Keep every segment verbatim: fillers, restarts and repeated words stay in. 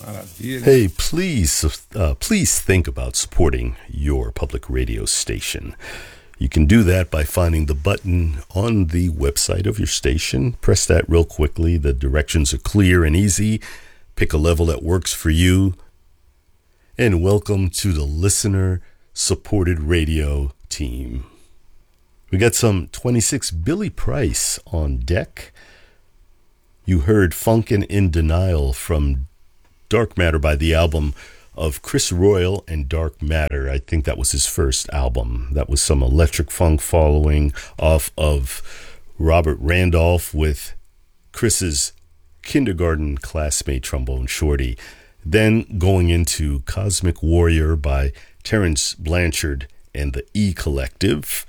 Maravilha. Hey, please, uh, please think about supporting your public radio station. You can do that by finding the button on the website of your station. Press that real quickly. The directions are clear and easy. Pick a level that works for you. And welcome to the listener-supported radio team. We got some twenty-six Billy Price on deck. You heard Funkin' in Denial from Dark Matter by the album of Chris Royal and Dark Matter. I think that was his first album. That was some electric funk following off of Robert Randolph with Chris's kindergarten classmate trombone shorty. Then going into Cosmic Warrior by Terence Blanchard and the E Collective.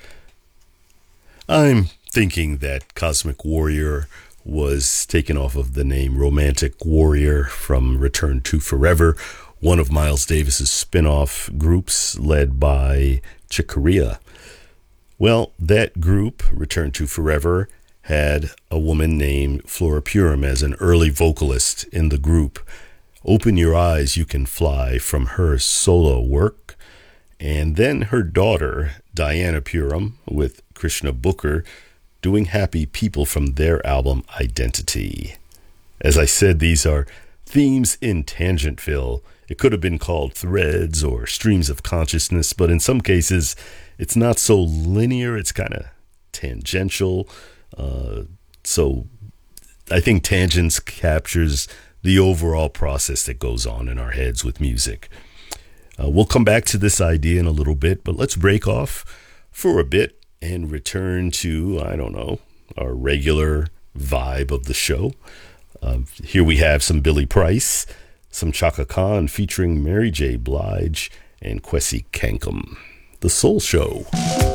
I'm thinking that Cosmic Warrior was taken off of the name Romantic Warrior from Return to Forever, one of Miles Davis's spin-off groups led by Chick Corea. Well, that group, Return to Forever, had a woman named Flora Purim as an early vocalist in the group. Open Your Eyes, You Can Fly from her solo work. And then her daughter, Diana Purim, with Krishna Booker, doing Happy People from their album Identity. As I said, these are themes in Tangentville. It could have been called threads or streams of consciousness, but in some cases, it's not so linear. It's kind of tangential. Uh, so I think Tangents captures the overall process that goes on in our heads with music. Uh, we'll come back to this idea in a little bit, but let's break off for a bit and return to, I don't know, our regular vibe of the show. Uh, here we have some Billy Price, some Chaka Khan featuring Mary J. Blige and Kwesi Kankum. The Soul Show.